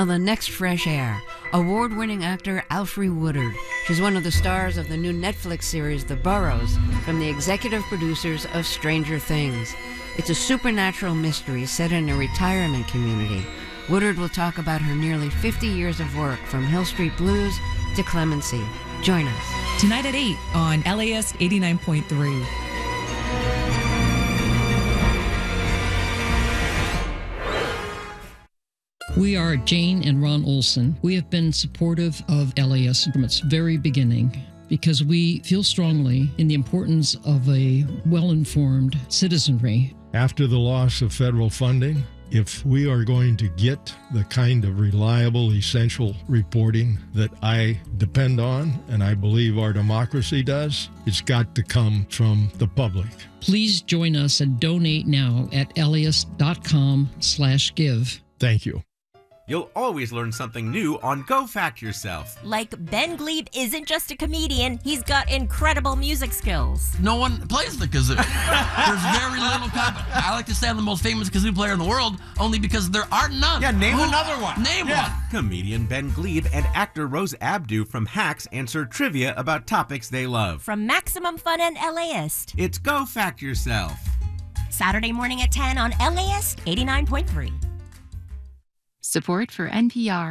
the next fresh air. Award-winning actor Alfre Woodard. She's one of the stars of the new Netflix series The Burrows, from the executive producers of Stranger Things. It's a supernatural mystery set in a retirement community. Woodard will talk about her nearly 50 years of work, from Hill Street Blues to Clemency. Join us. Tonight at 8 on LAS 89.3. We are Jane and Ron Olson. We have been supportive of LAS from its very beginning because we feel strongly in the importance of a well-informed citizenry. After the loss of federal funding, if we are going to get the kind of reliable, essential reporting that I depend on, and I believe our democracy does, it's got to come from the public. Please join us and donate now at LAS.com/give. Thank you. You'll always learn something new on Go Fact Yourself. Like Ben Glebe isn't just a comedian, he's got incredible music skills. No one plays the kazoo. There's very little I like to say I'm the most famous kazoo player in the world, only because there are none. Yeah, name another one. Name one. Comedian Ben Glebe and actor Rose Abdu from Hacks answer trivia about topics they love. From Maximum Fun and LAist. It's Go Fact Yourself. Saturday morning at 10 on LAist 89.3. Support for NPR